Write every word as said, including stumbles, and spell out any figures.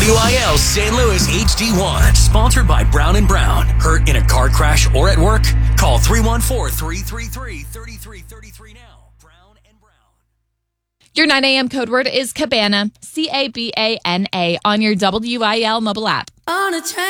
W I L Saint Louis H D one. Sponsored by Brown and Brown. Hurt in a car crash or at work? Call three one four, three three three, three three three three now. Brown and Brown. Your nine a.m. code word is Cabana, C A B A N A, on your W I L mobile app. On a train.